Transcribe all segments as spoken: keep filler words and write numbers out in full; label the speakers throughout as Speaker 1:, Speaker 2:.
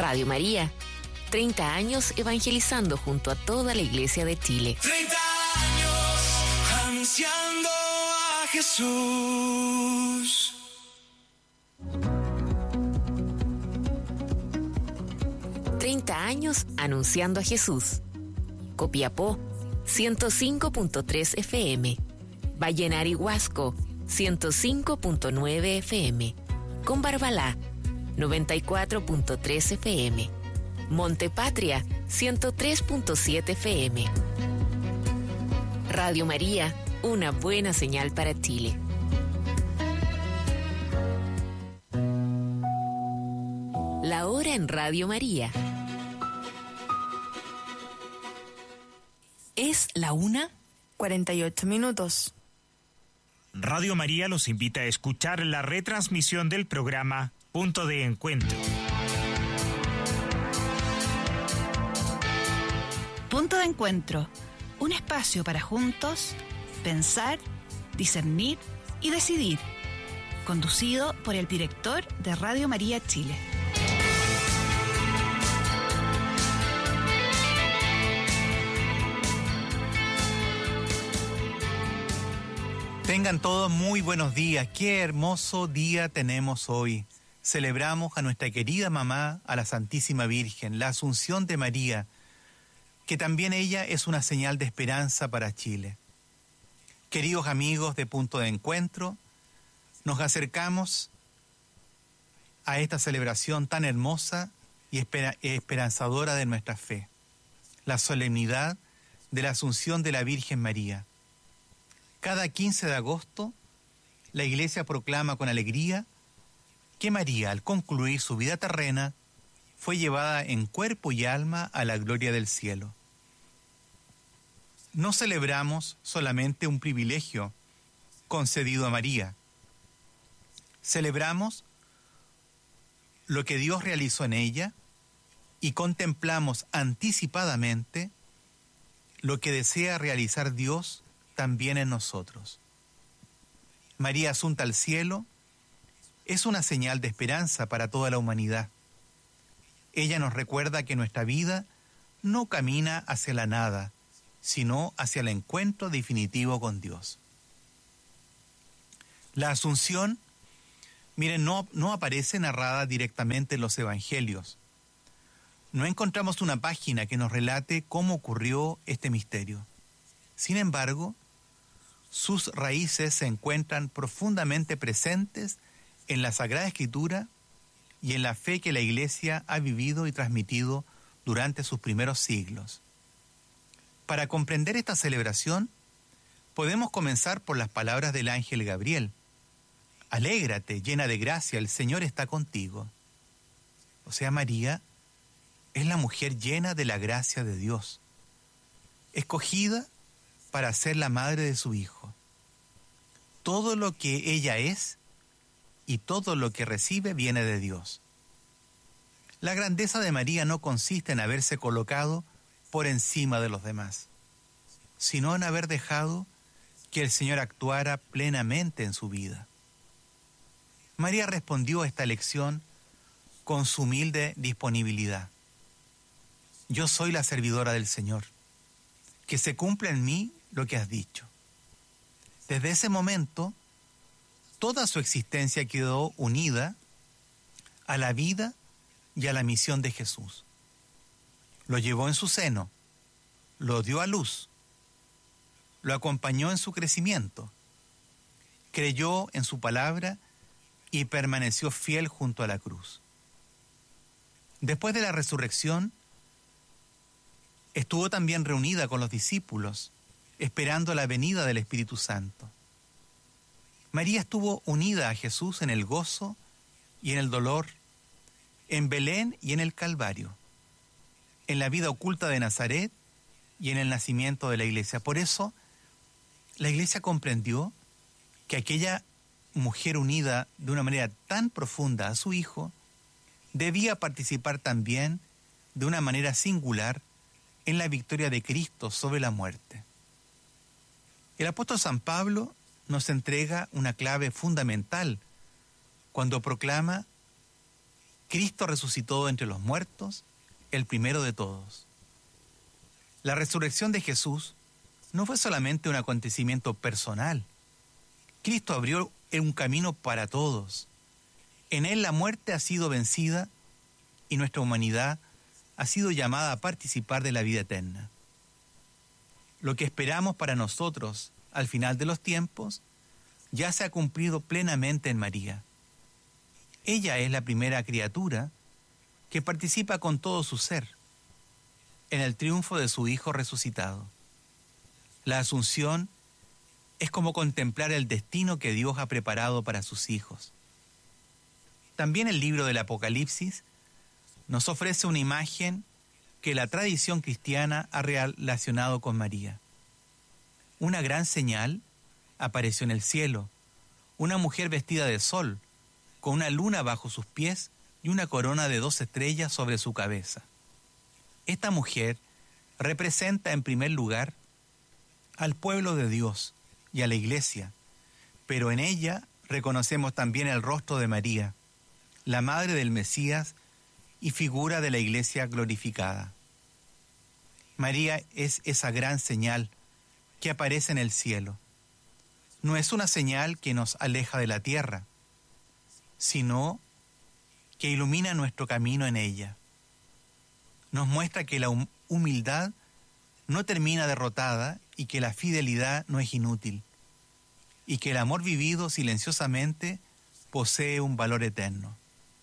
Speaker 1: Radio María, treinta años evangelizando junto a toda la Iglesia de Chile.
Speaker 2: treinta años anunciando a Jesús.
Speaker 1: treinta años anunciando a Jesús. Copiapó, ciento cinco punto tres F M. Vallenar y Huasco, ciento cinco punto nueve F M. Combarbalá, noventa y cuatro punto tres F M. Monte Patria, ciento tres punto siete F M. Radio María, una buena señal para Chile. La hora en Radio María.
Speaker 3: Es la una,
Speaker 4: cuarenta y ocho minutos.
Speaker 5: Radio María los invita a escuchar la retransmisión del programa Punto de Encuentro.
Speaker 3: Punto de Encuentro, un espacio para juntos pensar, discernir y decidir. Conducido por el director de Radio María Chile.
Speaker 6: Tengan todos muy buenos días. Qué hermoso día tenemos hoy. Celebramos a nuestra querida mamá, a la Santísima Virgen, la Asunción de María, que también ella es una señal de esperanza para Chile. Queridos amigos de Punto de Encuentro, nos acercamos a esta celebración tan hermosa y espera- esperanzadora de nuestra fe, la solemnidad de la Asunción de la Virgen María. Cada quince de agosto, la Iglesia proclama con alegría que María, al concluir su vida terrena, fue llevada en cuerpo y alma a la gloria del cielo. No celebramos solamente un privilegio concedido a María. Celebramos lo que Dios realizó en ella y contemplamos anticipadamente lo que desea realizar Dios también en nosotros. María asunta al cielo es una señal de esperanza para toda la humanidad. Ella nos recuerda que nuestra vida no camina hacia la nada, sino hacia el encuentro definitivo con Dios. La Asunción, miren, no, no aparece narrada directamente en los evangelios. No encontramos una página que nos relate cómo ocurrió este misterio. Sin embargo, sus raíces se encuentran profundamente presentes en la Sagrada Escritura y en la fe que la Iglesia ha vivido y transmitido durante sus primeros siglos. Para comprender esta celebración, podemos comenzar por las palabras del ángel Gabriel. Alégrate, llena de gracia, el Señor está contigo. O sea, María es la mujer llena de la gracia de Dios, escogida para ser la madre de su Hijo. Todo lo que ella es y todo lo que recibe viene de Dios. La grandeza de María no consiste en haberse colocado por encima de los demás, sino en haber dejado que el Señor actuara plenamente en su vida. María respondió a esta elección con su humilde disponibilidad. Yo soy la servidora del Señor, que se cumpla en mí lo que has dicho. Desde ese momento, toda su existencia quedó unida a la vida y a la misión de Jesús. Lo llevó en su seno, lo dio a luz, lo acompañó en su crecimiento, creyó en su palabra y permaneció fiel junto a la cruz. Después de la resurrección, estuvo también reunida con los discípulos, esperando la venida del Espíritu Santo. María estuvo unida a Jesús en el gozo y en el dolor, en Belén y en el Calvario, en la vida oculta de Nazaret y en el nacimiento de la Iglesia. Por eso, la Iglesia comprendió que aquella mujer unida de una manera tan profunda a su Hijo debía participar también de una manera singular en la victoria de Cristo sobre la muerte. El apóstol San Pablo nos entrega una clave fundamental cuando proclama Cristo resucitó entre los muertos, el primero de todos. La resurrección de Jesús no fue solamente un acontecimiento personal. Cristo abrió un camino para todos. En Él la muerte ha sido vencida y nuestra humanidad ha sido llamada a participar de la vida eterna. Lo que esperamos para nosotros al final de los tiempos ya se ha cumplido plenamente en María. Ella es la primera criatura que participa con todo su ser en el triunfo de su Hijo resucitado. La Asunción es como contemplar el destino que Dios ha preparado para sus hijos. También el libro del Apocalipsis nos ofrece una imagen que la tradición cristiana ha relacionado con María. Una gran señal apareció en el cielo, una mujer vestida de sol, con una luna bajo sus pies y una corona de dos estrellas sobre su cabeza. Esta mujer representa en primer lugar al pueblo de Dios y a la Iglesia, pero en ella reconocemos también el rostro de María, la madre del Mesías y figura de la Iglesia glorificada. María es esa gran señal que aparece en el cielo. No es una señal que nos aleja de la tierra, sino que ilumina nuestro camino en ella. Nos muestra que la hum- humildad no termina derrotada y que la fidelidad no es inútil, y que el amor vivido silenciosamente posee un valor eterno.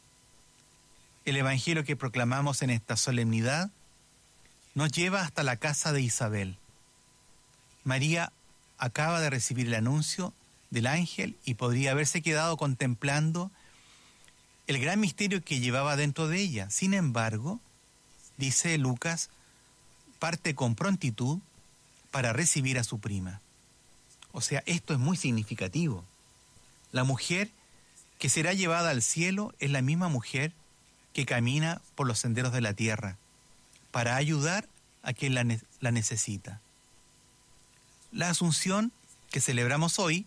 Speaker 6: El Evangelio que proclamamos en esta solemnidad nos lleva hasta la casa de Isabel. María acaba de recibir el anuncio del ángel y podría haberse quedado contemplando el gran misterio que llevaba dentro de ella. Sin embargo, dice Lucas, parte con prontitud para recibir a su prima. O sea, esto es muy significativo. La mujer que será llevada al cielo es la misma mujer que camina por los senderos de la tierra para ayudar a quien la, ne- la necesita. La Asunción que celebramos hoy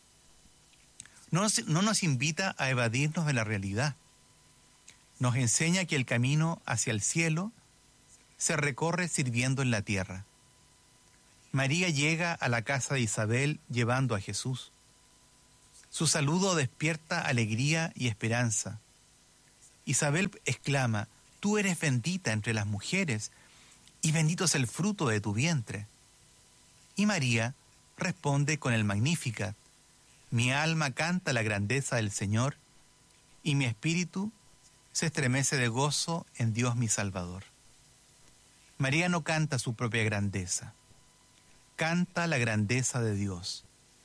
Speaker 6: no nos, no nos invita a evadirnos de la realidad. Nos enseña que el camino hacia el cielo se recorre sirviendo en la tierra. María llega a la casa de Isabel llevando a Jesús. Su saludo despierta alegría y esperanza. Isabel exclama: «Tú eres bendita entre las mujeres, y bendito es el fruto de tu vientre». Y María responde con el Magnificat: «Mi alma canta la grandeza del Señor, y mi espíritu se estremece de gozo en Dios mi Salvador». María no canta su propia grandeza, canta la grandeza de Dios.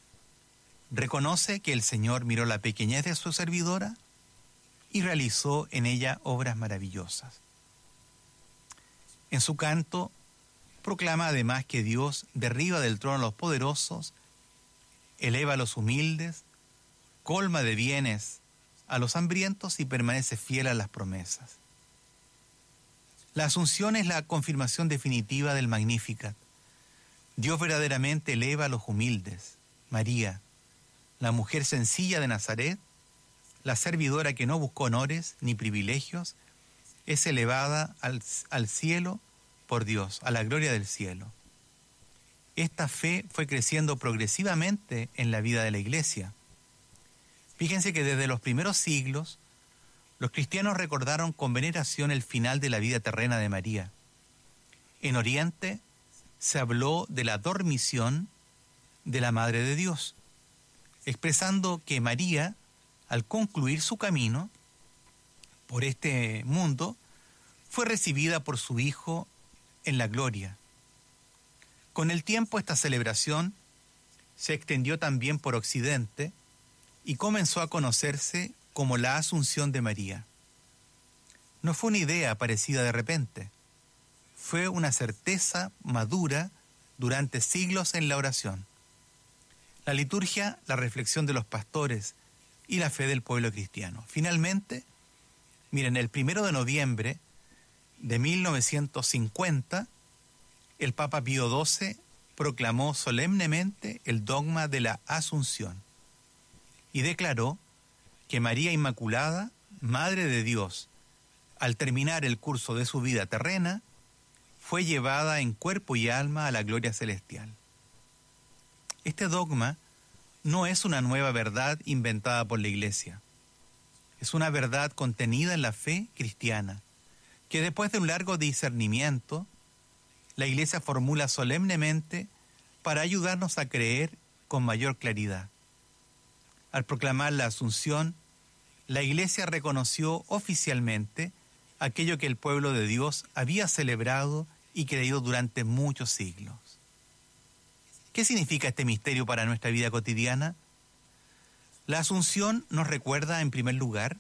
Speaker 6: Reconoce que el Señor miró la pequeñez de su servidora y realizó en ella obras maravillosas. En su canto proclama además que Dios derriba del trono a los poderosos, eleva a los humildes, colma de bienes a los hambrientos y permanece fiel a las promesas. La Asunción es la confirmación definitiva del Magnificat. Dios verdaderamente eleva a los humildes. María, la mujer sencilla de Nazaret, la servidora que no buscó honores ni privilegios, es elevada al, al cielo por Dios, a la gloria del cielo. Esta fe fue creciendo progresivamente en la vida de la Iglesia. Fíjense que desde los primeros siglos, los cristianos recordaron con veneración el final de la vida terrena de María. En Oriente se habló de la dormición de la Madre de Dios, expresando que María, al concluir su camino por este mundo, fue recibida por su Hijo en la gloria. Con el tiempo esta celebración se extendió también por Occidente y comenzó a conocerse como la Asunción de María. No fue una idea aparecida de repente, fue una certeza madura durante siglos en la oración. La liturgia, la reflexión de los pastores y la fe del pueblo cristiano. Finalmente, miren, el primero de noviembre de mil novecientos cincuenta, el Papa Pío doce proclamó solemnemente el dogma de la Asunción y declaró que María Inmaculada, Madre de Dios al terminar el curso de su vida terrena, fue llevada en cuerpo y alma a la gloria celestial. Este dogma no es una nueva verdad inventada por la Iglesia. Es una verdad contenida en la fe cristiana, que después de un largo discernimiento, la Iglesia formula solemnemente para ayudarnos a creer con mayor claridad. Al proclamar la Asunción, la Iglesia reconoció oficialmente aquello que el pueblo de Dios había celebrado y creído durante muchos siglos. ¿Qué significa este misterio para nuestra vida cotidiana? La Asunción nos recuerda, en primer lugar,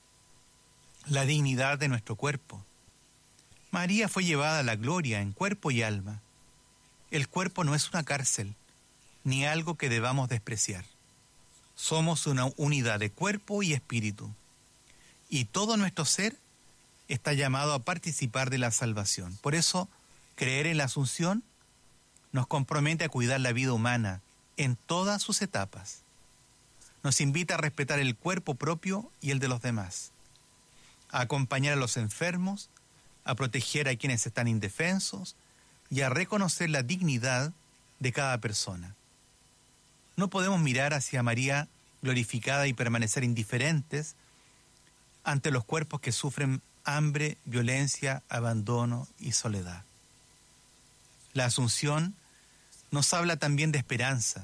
Speaker 6: la dignidad de nuestro cuerpo. María fue llevada a la gloria en cuerpo y alma. El cuerpo no es una cárcel, ni algo que debamos despreciar. Somos una unidad de cuerpo y espíritu, y todo nuestro ser está llamado a participar de la salvación. Por eso, creer en la Asunción nos compromete a cuidar la vida humana en todas sus etapas. Nos invita a respetar el cuerpo propio y el de los demás, a acompañar a los enfermos, a proteger a quienes están indefensos y a reconocer la dignidad de cada persona. No podemos mirar hacia María glorificada y permanecer indiferentes ante los cuerpos que sufren hambre, violencia, abandono y soledad. La Asunción nos habla también de esperanza.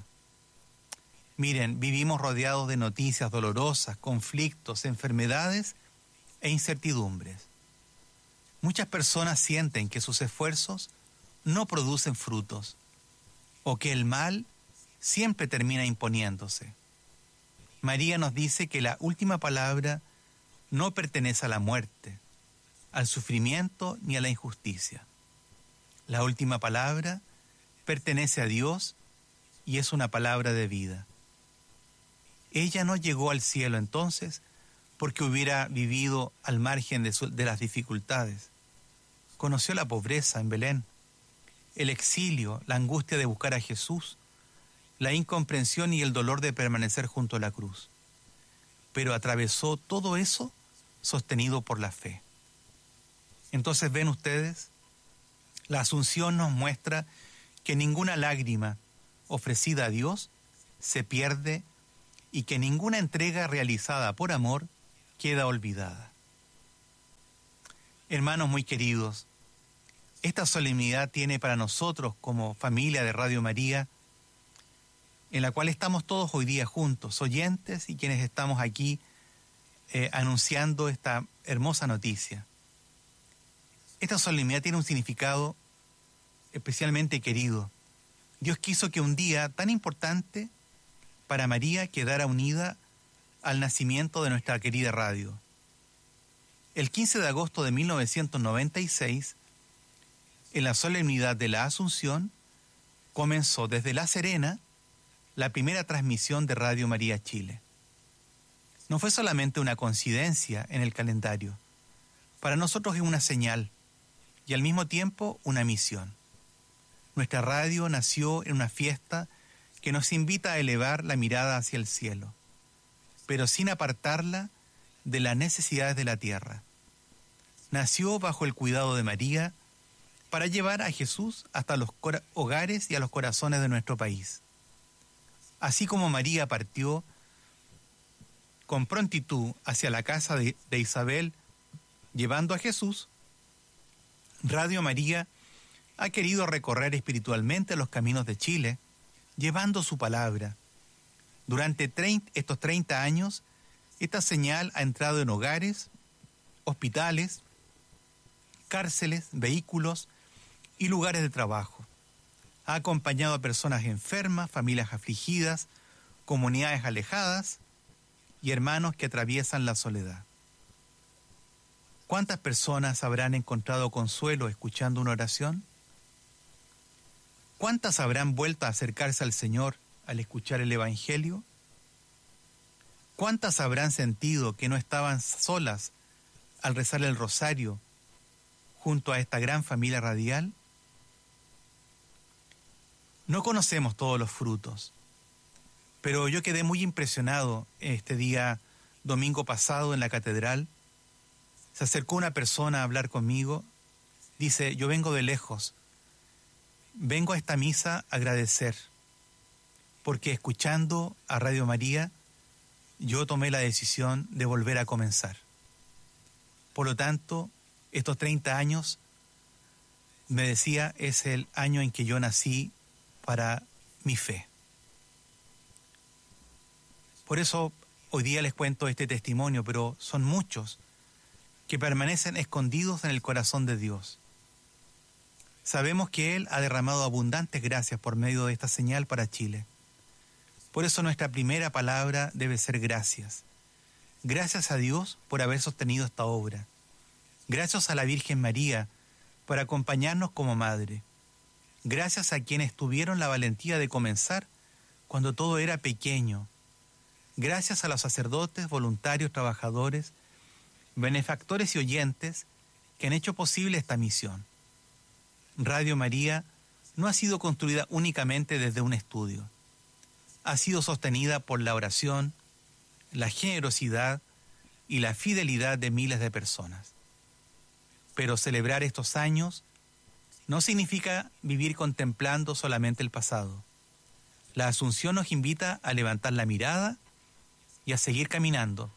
Speaker 6: Miren, vivimos rodeados de noticias dolorosas, conflictos, enfermedades e incertidumbres. Muchas personas sienten que sus esfuerzos no producen frutos o que el mal siempre termina imponiéndose. María nos dice que la última palabra no pertenece a la muerte, al sufrimiento ni a la injusticia. La última palabra pertenece a Dios y es una palabra de vida. Ella no llegó al cielo entonces porque hubiera vivido al margen de, su, de las dificultades. Conoció la pobreza en Belén, el exilio, la angustia de buscar a Jesús, la incomprensión y el dolor de permanecer junto a la cruz. Pero atravesó todo eso sostenido por la fe. Entonces, ¿ven ustedes? La Asunción nos muestra que ninguna lágrima ofrecida a Dios se pierde y que ninguna entrega realizada por amor queda olvidada. Hermanos muy queridos, esta solemnidad tiene para nosotros como familia de Radio María, en la cual estamos todos hoy día juntos, oyentes y quienes estamos aquí eh, anunciando esta hermosa noticia. Esta solemnidad tiene un significado especialmente querido. Dios quiso que un día tan importante para María quedara unida al nacimiento de nuestra querida radio. El quince de agosto de mil novecientos noventa y seis, en la solemnidad de la Asunción, comenzó desde La Serena la primera transmisión de Radio María Chile. No fue solamente una coincidencia en el calendario. Para nosotros es una señal y al mismo tiempo una misión. Nuestra radio nació en una fiesta que nos invita a elevar la mirada hacia el cielo, pero sin apartarla de las necesidades de la tierra. Nació bajo el cuidado de María para llevar a Jesús hasta los hogares y a los corazones de nuestro país. Así como María partió con prontitud hacia la casa de, de Isabel, llevando a Jesús, Radio María ha querido recorrer espiritualmente los caminos de Chile, llevando su palabra. Durante treinta, estos treinta años, esta señal ha entrado en hogares, hospitales, cárceles, vehículos y lugares de trabajo. Ha acompañado a personas enfermas, familias afligidas, comunidades alejadas y hermanos que atraviesan la soledad. ¿Cuántas personas habrán encontrado consuelo escuchando una oración? ¿Cuántas habrán vuelto a acercarse al Señor al escuchar el Evangelio? ¿Cuántas habrán sentido que no estaban solas al rezar el rosario junto a esta gran familia radial? No conocemos todos los frutos, pero yo quedé muy impresionado este día domingo pasado en la catedral, Se acercó una persona a hablar conmigo. Dice, yo vengo de lejos. Vengo a esta misa a agradecer, porque escuchando a Radio María, yo tomé la decisión de volver a comenzar. Por lo tanto, estos treinta años, me decía, es el año en que yo nací para mi fe. Por eso hoy día les cuento este testimonio, pero son muchos que permanecen escondidos en el corazón de Dios. Sabemos que Él ha derramado abundantes gracias por medio de esta señal para Chile. Por eso nuestra primera palabra debe ser gracias. Gracias a Dios por haber sostenido esta obra. Gracias a la Virgen María por acompañarnos como madre. Gracias a quienes tuvieron la valentía de comenzar cuando todo era pequeño. Gracias a los sacerdotes, voluntarios, trabajadores, benefactores y oyentes que han hecho posible esta misión. Radio María no ha sido construida únicamente desde un estudio. Ha sido sostenida por la oración, la generosidad y la fidelidad de miles de personas. Pero celebrar estos años no significa vivir contemplando solamente el pasado. La Asunción nos invita a levantar la mirada y a seguir caminando.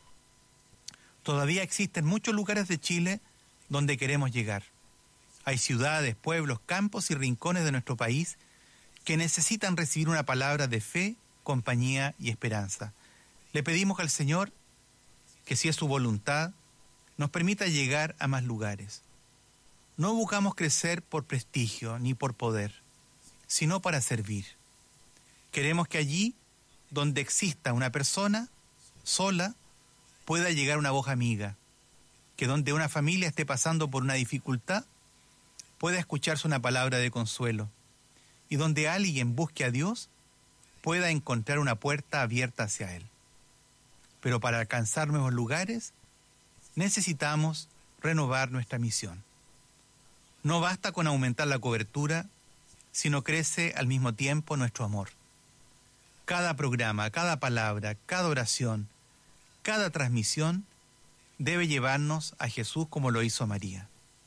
Speaker 6: Todavía existen muchos lugares de Chile donde queremos llegar. Hay ciudades, pueblos, campos y rincones de nuestro país que necesitan recibir una palabra de fe, compañía y esperanza. Le pedimos al Señor que, si es su voluntad, nos permita llegar a más lugares. No buscamos crecer por prestigio ni por poder, sino para servir. Queremos que allí, donde exista una persona sola, pueda llegar una voz amiga, que donde una familia esté pasando por una dificultad, pueda escucharse una palabra de consuelo, y donde alguien busque a Dios, pueda encontrar una puerta abierta hacia Él. Pero para alcanzar nuevos lugares, necesitamos renovar nuestra misión. No basta con aumentar la cobertura, sino crece al mismo tiempo nuestro amor. Cada programa, cada palabra, cada oración, cada transmisión debe llevarnos a Jesús como lo hizo María.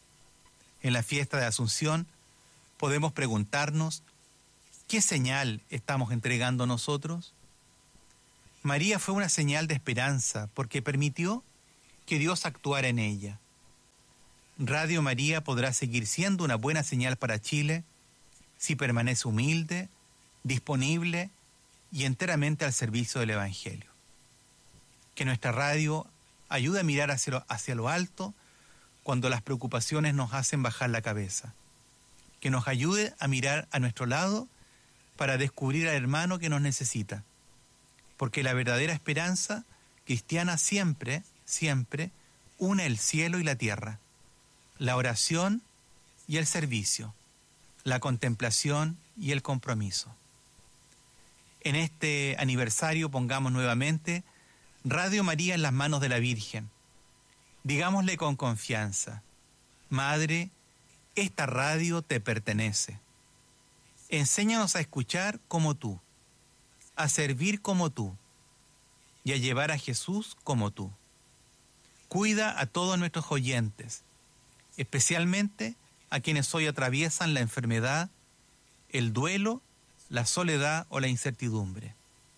Speaker 6: En la fiesta de Asunción podemos preguntarnos, ¿qué señal estamos entregando nosotros? María fue una señal de esperanza porque permitió que Dios actuara en ella. Radio María podrá seguir siendo una buena señal para Chile si permanece humilde, disponible y enteramente al servicio del Evangelio. Que nuestra radio ayude a mirar hacia lo, hacia lo alto cuando las preocupaciones nos hacen bajar la cabeza. Que nos ayude a mirar a nuestro lado para descubrir al hermano que nos necesita. Porque la verdadera esperanza cristiana siempre, siempre une el cielo y la tierra, la oración y el servicio, la contemplación y el compromiso. En este aniversario pongamos nuevamente Radio María en las manos de la Virgen. Digámosle con confianza, Madre, esta radio te pertenece. Enséñanos a escuchar como tú, a servir como tú y a llevar a Jesús como tú. Cuida a todos nuestros oyentes, especialmente a quienes hoy atraviesan la enfermedad, el duelo, la soledad o la incertidumbre.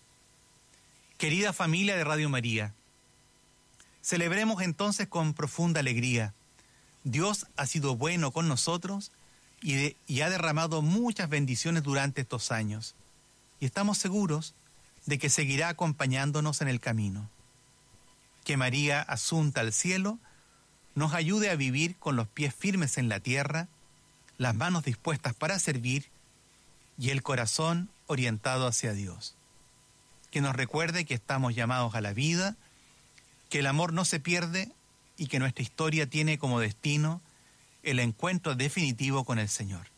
Speaker 6: Querida familia de Radio María, celebremos entonces con profunda alegría. Dios ha sido bueno con nosotros y, de, y ha derramado muchas bendiciones durante estos años. Y estamos seguros de que seguirá acompañándonos en el camino. Que María, asunta al cielo, nos ayude a vivir con los pies firmes en la tierra, las manos dispuestas para servir y el corazón orientado hacia Dios. Que nos recuerde que estamos llamados a la vida, que el amor no se pierde y que nuestra historia tiene como destino el encuentro definitivo con el Señor.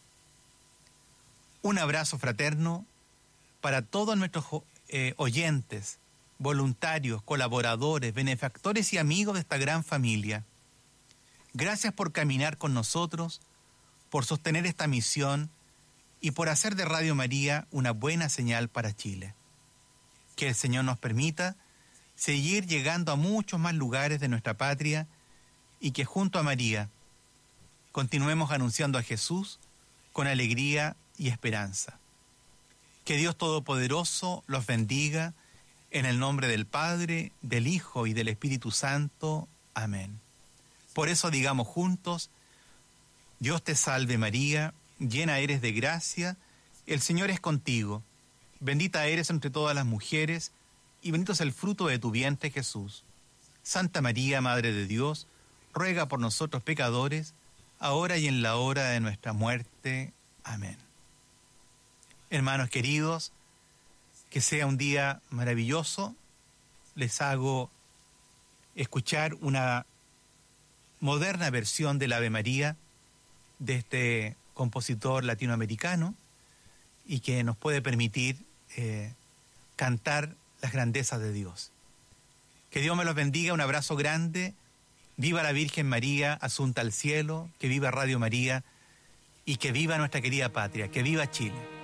Speaker 6: Un abrazo fraterno para todos nuestros eh, oyentes, voluntarios, colaboradores, benefactores y amigos de esta gran familia. Gracias por caminar con nosotros, por sostener esta misión y por hacer de Radio María una buena señal para Chile. Que el Señor nos permita seguir llegando a muchos más lugares de nuestra patria y que junto a María continuemos anunciando a Jesús con alegría y esperanza. Que Dios Todopoderoso los bendiga en el nombre del Padre, del Hijo y del Espíritu Santo. Amén. Por eso digamos juntos: Dios te salve María, llena eres de gracia, el Señor es contigo. Bendita eres entre todas las mujeres, y bendito es el fruto de tu vientre, Jesús. Santa María, Madre de Dios, ruega por nosotros pecadores, ahora y en la hora de nuestra muerte. Amén. Hermanos queridos, que sea un día maravilloso. Les hago escuchar una moderna versión del Ave María de este compositor latinoamericano y que nos puede permitir eh, cantar las grandezas de Dios. Que Dios me los bendiga, un abrazo grande. Viva la Virgen María, asunta al cielo, que viva Radio María y que viva nuestra querida patria, que viva Chile.